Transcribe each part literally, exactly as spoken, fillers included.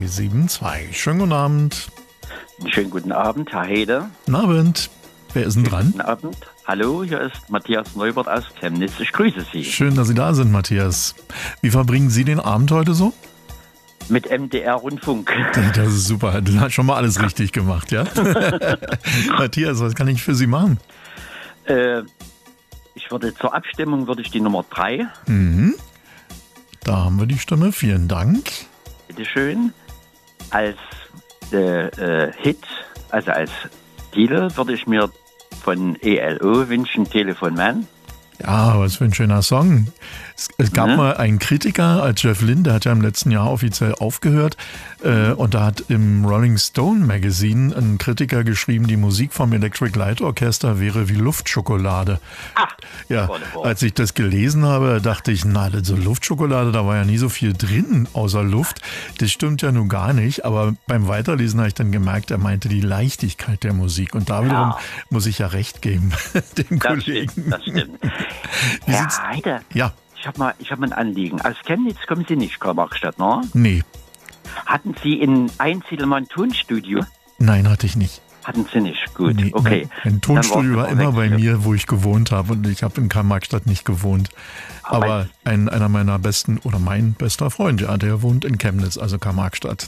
sieben zwei. Schönen guten Abend. Schönen guten Abend, Herr Hede. Guten Abend. Wer ist denn dran? Guten Abend. Hallo, hier ist Matthias Neubert aus Chemnitz. Ich grüße Sie. Schön, dass Sie da sind, Matthias. Wie verbringen Sie den Abend heute so? Mit M D R-Rundfunk. Das ist super. Du hast schon mal alles richtig gemacht, ja? Matthias, was kann ich für Sie machen? Äh, ich würde zur Abstimmung würde ich die Nummer drei. Mhm. Da haben wir die Stimme. Vielen Dank. Bitteschön. Als äh, äh, Hit, also als Titel, würde ich mir von E L O wünschen, Telefon Man. Ja, was für ein schöner Song. Es, es gab Mhm. mal einen Kritiker, als Jeff Lynne, der hat ja im letzten Jahr offiziell aufgehört. Äh, und da hat im Rolling Stone Magazine ein Kritiker geschrieben, die Musik vom Electric Light Orchestra wäre wie Luftschokolade. Ah, Ja, wunderbar. als ich das gelesen habe, dachte ich, na, so Luftschokolade, da war ja nie so viel drin außer Luft. Das stimmt ja nun gar nicht. Aber beim Weiterlesen habe ich dann gemerkt, er meinte die Leichtigkeit der Musik. Und da wiederum Ja. muss ich ja recht geben, dem Das Kollegen. stimmt, das stimmt. Wie Herr sieht's- Heide, Ja, ich habe mal, ich hab mal ein Anliegen. Aus Chemnitz kommen Sie nicht, Karl-Marx-Stadt, ne? nee, Hatten Sie in Einsiedelmann Tonstudio? nein, hatte ich nicht. Hatten Sie nicht? Gut, Nee, okay. Mein, mein Tonstudio Dann war war's immer bei verwechselt. mir, wo ich gewohnt habe. Und ich habe in Karl-Marx-Stadt nicht gewohnt. Aber Aber ein, einer meiner besten, oder mein bester Freund, ja, der wohnt in Chemnitz, also Karl-Marx-Stadt.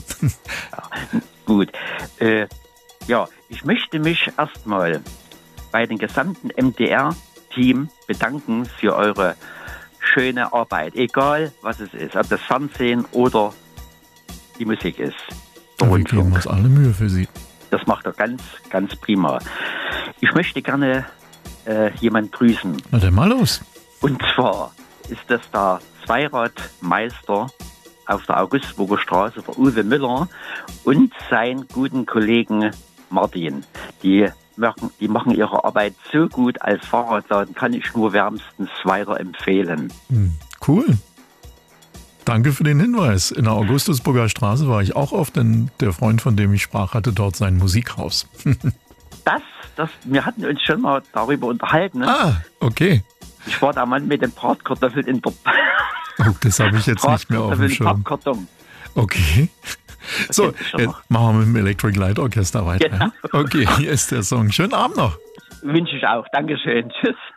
Gut. Äh, ja, ich möchte mich erstmal bei dem gesamten M D R-Team bedanken für eure schöne Arbeit. Egal, was es ist. Ob das Fernsehen oder die Musik ist. Der Wir geben Rundfunk. uns alle Mühe für Sie. Das macht er ganz, ganz prima. Ich möchte gerne äh, jemanden grüßen. Na dann mal los. Und zwar ist das der Zweiradmeister auf der Augustburger Straße, der Uwe Müller, und seinen guten Kollegen Martin. Die machen, die machen ihre Arbeit so gut als Fahrradladen, kann ich nur wärmstens weiterempfehlen. Hm, cool. Danke für den Hinweis. In der Augustusburger Straße war ich auch oft, denn der Freund, von dem ich sprach, hatte dort sein Musikhaus. Das, das, wir hatten uns schon mal darüber unterhalten. Ne? Ah, okay. Ich war der Mann mit den Bratkartoffeln in der Oh, das habe ich jetzt nicht mehr auf dem Bratkartoffeln im Schirm. Pappkarton. Okay. So, kennt ihr schon jetzt noch. machen wir mit dem Electric Light Orchester weiter. Genau. Okay, hier ist der Song. Schönen Abend noch. Wünsche ich auch. Dankeschön. Tschüss.